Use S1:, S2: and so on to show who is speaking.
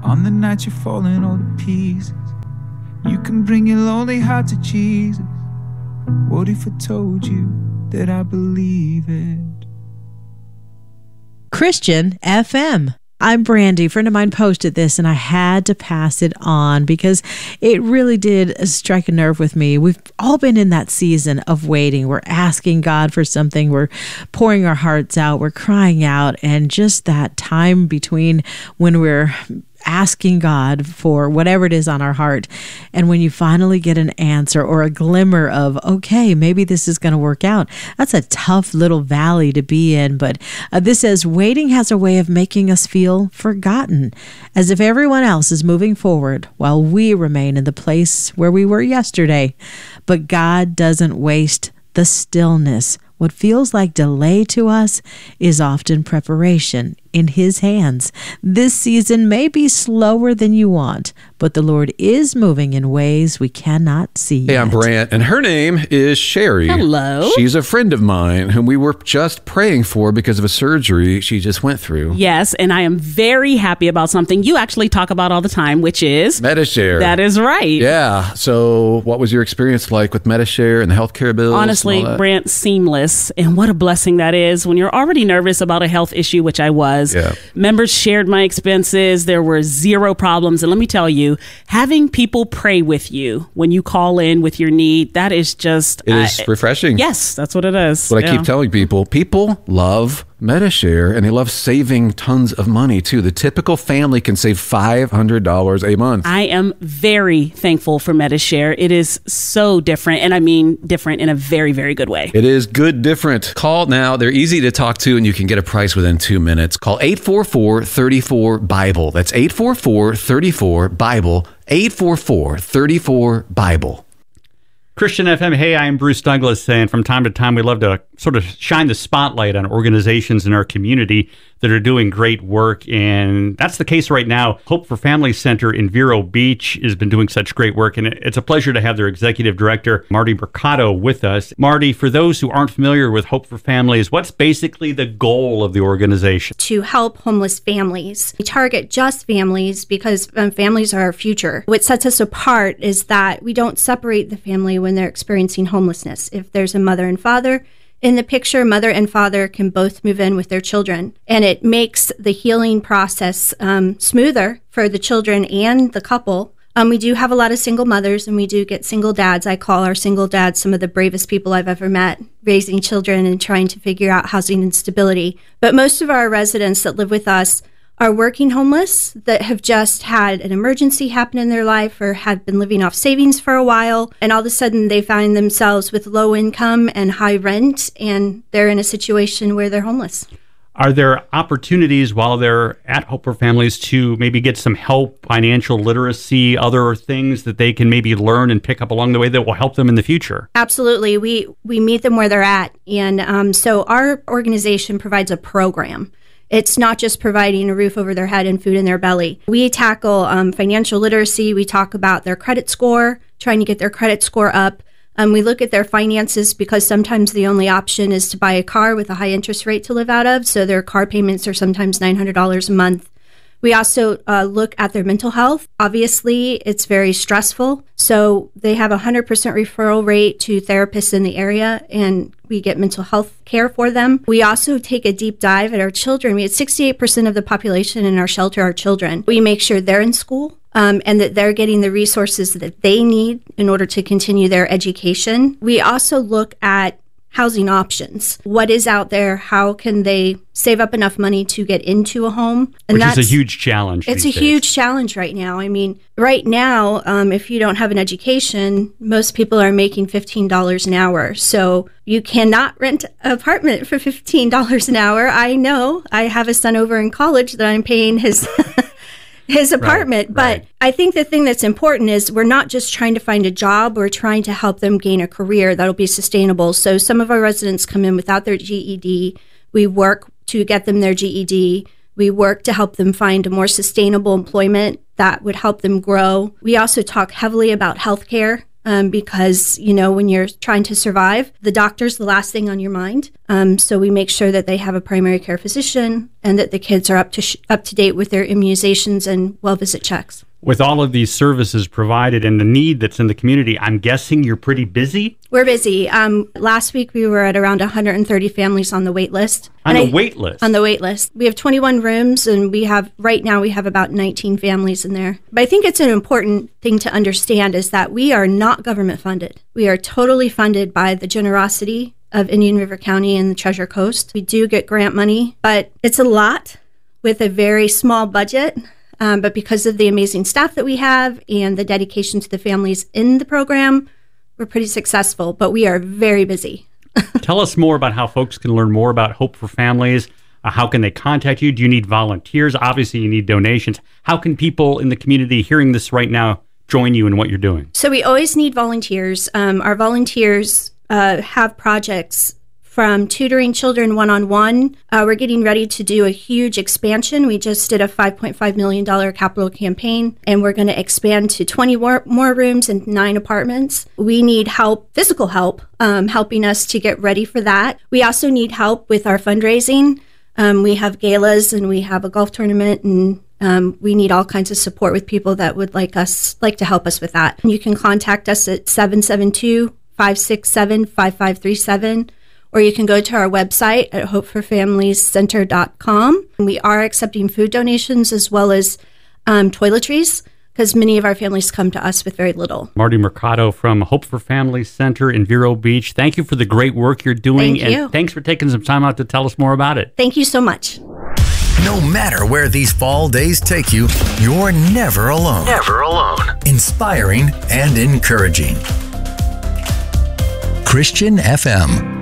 S1: On the night you're falling all to pieces, you can bring your lonely heart to Jesus. What if I told you that I believe it?
S2: Christian FM. I'm Brandy. A friend of mine posted this and I had to pass it on because it really did strike a nerve with me. We've all been in that season of waiting. We're asking God for something. We're pouring our hearts out. We're crying out. And just that time between when we're asking God for whatever it is on our heart, and when you finally get an answer or a glimmer of, okay, maybe this is going to work out, that's a tough little valley to be in. But this says, waiting has a way of making us feel forgotten, as if everyone else is moving forward while we remain in the place where we were yesterday. But God doesn't waste the stillness. What feels like delay to us is often preparation in His hands. This season may be slower than you want, but the Lord is moving in ways we cannot see
S3: Hey,
S2: yet.
S3: I'm Brant, and her name is Sherry.
S4: Hello.
S3: She's a friend of mine whom we were just praying for because of a surgery she just went through.
S4: Yes, and I am very happy about something you actually talk about all the time, which is
S3: Medi-Share.
S4: That is right.
S3: Yeah. So what was your experience like with Medi-Share and the healthcare bills?
S4: Honestly, Brant, seamless. And what a blessing that is when you're already nervous about a health issue, which I was.
S3: Yeah.
S4: Members shared my expenses. There were zero problems. And let me tell you, having people pray with you when you call in with your need, that is just...
S3: It is refreshing.
S4: Yes, that's what it is.
S3: What I keep telling people, people love Medi-Share, and they love saving tons of money, too. The typical family can save $500 a month.
S4: I am very thankful for Medi-Share. It is so different, and I mean different in a very, very good way.
S3: It is good different. Call now. They're easy to talk to, and you can get a price within 2 minutes. Call 844-34-BIBLE. That's 844-34-BIBLE. 844-34-BIBLE.
S5: Christian FM, hey, I'm Bruce Douglas, and from time to time we love to sort of shine the spotlight on organizations in our community that are doing great work, and that's the case right now. Hope for Family Center in Vero Beach has been doing such great work, and it's a pleasure to have their executive director, Marty Mercado, with us. Marty, for those who aren't familiar with Hope for Families, what's basically the goal of the organization?
S6: To help homeless families. We target just families because families are our future. What sets us apart is that we don't separate the family when they're experiencing homelessness. If there's a mother and father in the picture, mother and father can both move in with their children. And it makes the healing process smoother for the children and the couple. We do have a lot of single mothers, and we do get single dads. I call our single dads some of the bravest people I've ever met, raising children and trying to figure out housing and stability. But most of our residents that live with us are working homeless that have just had an emergency happen in their life or have been living off savings for a while, and all of a sudden they find themselves with low income and high rent, and they're in a situation where they're homeless.
S5: Are there opportunities while they're at Hope for Families to maybe get some help, financial literacy, other things that they can maybe learn and pick up along the way that will help them in the future?
S6: Absolutely. We meet them where they're at. And so our organization provides a program. It's not just providing a roof over their head and food in their belly. We tackle financial literacy. We talk about their credit score, trying to get their credit score up. We look at their finances because sometimes the only option is to buy a car with a high interest rate to live out of. So their car payments are sometimes $900 a month. We also look at their mental health. Obviously, it's very stressful. So they have a 100% referral rate to therapists in the area, and we get mental health care for them. We also take a deep dive at our children. We have 68% of the population in our shelter are children. We make sure they're in school and that they're getting the resources that they need in order to continue their education. We also look at housing options. What is out there? How can they save up enough money to get into a home?
S5: And which is a huge challenge.
S6: It's a huge challenge right now. I mean, right now, if you don't have an education, most people are making $15 an hour. So you cannot rent an apartment for $15 an hour. I know. I have a son over in college that I'm paying his his apartment. But I think the thing that's important is we're not just trying to find a job, we're trying to help them gain a career that'll be sustainable. So some of our residents come in without their GED. We work to get them their GED. We work to help them find a more sustainable employment that would help them grow. We also talk heavily about healthcare. because, when you're trying to survive, the doctor's the last thing on your mind. So we make sure that they have a primary care physician and that the kids are up to date with their immunizations and well-visit checks.
S5: With all of these services provided and the need that's in the community, I'm guessing you're pretty busy?
S6: We're busy. Last week, we were at around 130 families on the wait list.
S5: On the wait list?
S6: On the wait list. We have 21 rooms, and right now we have about 19 families in there. But I think it's an important thing to understand is that we are not government funded. We are totally funded by the generosity of Indian River County and the Treasure Coast. We do get grant money, but it's a lot with a very small budget. But because of the amazing staff that we have and the dedication to the families in the program, we're pretty successful, but we are very busy.
S5: Tell us more about how folks can learn more about Hope for Families. How can they contact you? Do you need volunteers? Obviously, you need donations. How can people in the community hearing this right now join you in what you're doing?
S6: So we always need volunteers. Our volunteers have projects from tutoring children one-on-one. We're getting ready to do a huge expansion. We just did a $5.5 million capital campaign, and we're going to expand to 20 more rooms and 9 apartments. We need help, physical help, helping us to get ready for that. We also need help with our fundraising. We have galas and we have a golf tournament, and we need all kinds of support with people that would like to help us with that. You can contact us at 772-567-5537. Or you can go to our website at hopeforfamiliescenter.com. We are accepting food donations as well as toiletries, because many of our families come to us with very little.
S5: Marty Mercado from Hope for Families Center in Vero Beach. Thank you for the great work you're doing.
S6: Thank you.
S5: And thanks for taking some time out to tell us more about it.
S6: Thank you so much.
S7: No matter where these fall days take you, you're never alone. Never alone. Inspiring and encouraging. Christian FM.